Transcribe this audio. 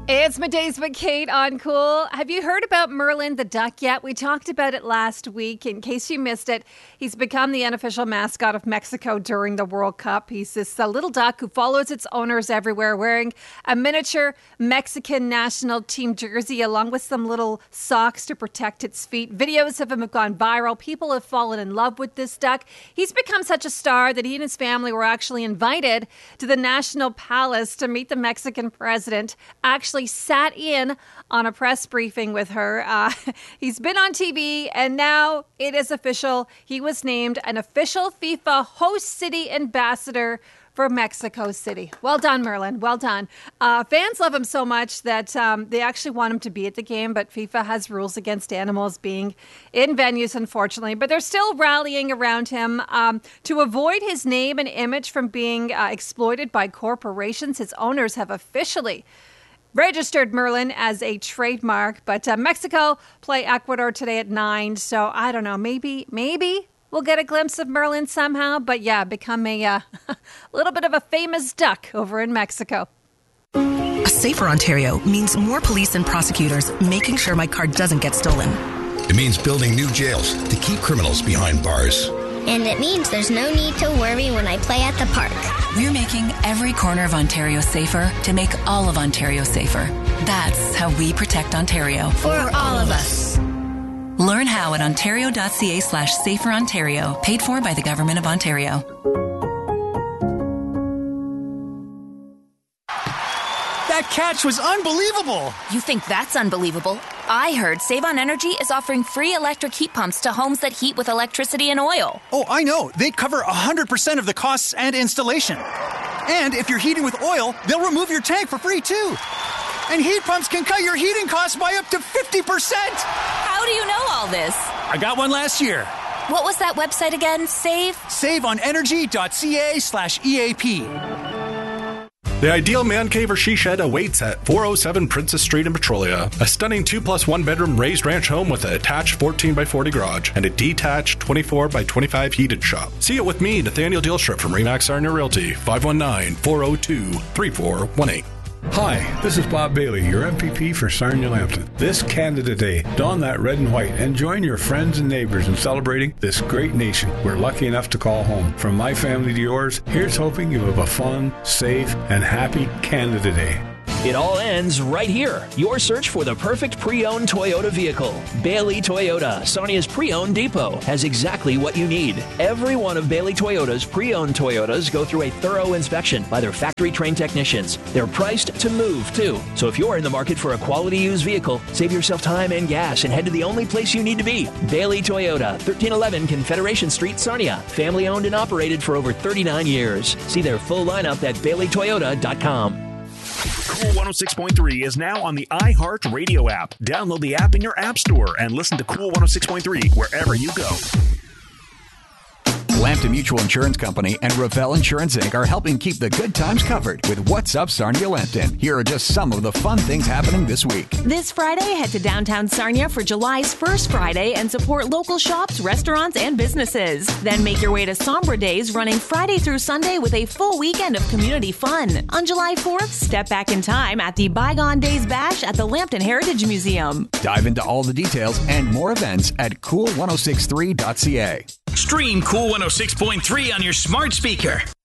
It's Middays with Kate on Cool. Have you heard about Merlin the duck yet? We talked about it last week. In case you missed it, he's become the unofficial mascot of Mexico during the World Cup. He's this little duck who follows its owners everywhere, wearing a miniature Mexican national team jersey along with some little socks to protect its feet. Videos of him have gone viral. People have fallen in love with this duck. He's become such a star that he and his family were actually invited to the National Palace to meet the Mexican president. Actually sat in on a press briefing with her. He's been on TV, and now it is official. He was named an official FIFA host city ambassador for Mexico City. Well done, Merlin. Well done. Fans love him so much that they actually want him to be at the game, but FIFA has rules against animals being in venues, unfortunately. But they're still rallying around him to avoid his name and image from being exploited by corporations. His owners have officially registered Merlin as a trademark, but Mexico play Ecuador today at 9, so I don't know, maybe we'll get a glimpse of Merlin somehow, but yeah, become a little bit of a famous duck over in Mexico. A safer Ontario means more police and prosecutors making sure my car doesn't get stolen. It means building new jails to keep criminals behind bars. And it means there's no need to worry when I play at the park. We're making every corner of Ontario safer to make all of Ontario safer. That's how we protect Ontario. For all of us. Learn how at ontario.ca/saferontario. Paid for by the Government of Ontario. That catch was unbelievable! You think that's unbelievable? I heard Save On Energy is offering free electric heat pumps to homes that heat with electricity and oil. Oh, I know. They cover 100% of the costs and installation. And if you're heating with oil, they'll remove your tank for free, too. And heat pumps can cut your heating costs by up to 50%! How do you know all this? I got one last year. What was that website again? SaveOnEnergy.ca/EAP. The ideal man cave or she shed awaits at 407 Princess Street in Petrolia. A stunning 2+1 bedroom raised ranch home with an attached 14x40 garage and a detached 24x25 heated shop. See it with me, Nathaniel Dielstrup from Remax Sarnia Realty, 519-402-3418. Hi, this is Bob Bailey, your MPP for Sarnia-Lambton. This Canada Day, don that red and white and join your friends and neighbors in celebrating this great nation we're lucky enough to call home. From my family to yours, here's hoping you have a fun, safe, and happy Canada Day. It all ends right here. Your search for the perfect pre-owned Toyota vehicle. Bailey Toyota, Sarnia's pre-owned depot, has exactly what you need. Every one of Bailey Toyota's pre-owned Toyotas go through a thorough inspection by their factory-trained technicians. They're priced to move, too. So if you're in the market for a quality used vehicle, save yourself time and gas and head to the only place you need to be. Bailey Toyota, 1311 Confederation Street, Sarnia. Family-owned and operated for over 39 years. See their full lineup at BaileyToyota.com. Cool 106.3 is now on the iHeart Radio app. Download the app in your app store and listen to Cool 106.3 wherever you go. Lambton Mutual Insurance Company and Ravel Insurance Inc. are helping keep the good times covered with What's Up Sarnia Lambton. Here are just some of the fun things happening this week. This Friday, head to downtown Sarnia for July's first Friday and support local shops, restaurants, and businesses. Then make your way to Sombra Days, running Friday through Sunday with a full weekend of community fun. On July 4th, step back in time at the Bygone Days Bash at the Lambton Heritage Museum. Dive into all the details and more events at cool1063.ca. Stream Cool 106.3 on your smart speaker.